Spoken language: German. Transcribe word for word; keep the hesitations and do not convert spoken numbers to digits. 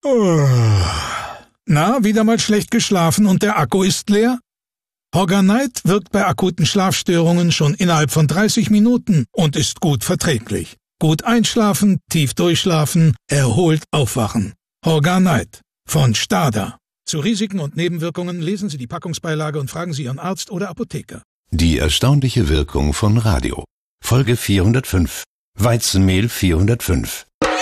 Na, wieder mal schlecht geschlafen und der Akku ist leer? Horganite wirkt bei akuten Schlafstörungen schon innerhalb von dreißig Minuten und ist gut verträglich. Gut einschlafen, tief durchschlafen, erholt aufwachen. Horganite von Stada. Zu Risiken und Nebenwirkungen lesen Sie die Packungsbeilage und fragen Sie Ihren Arzt oder Apotheker. Die erstaunliche Wirkung von Radio. Folge vierhundertfünf. Weizenmehl vierhundertfünf.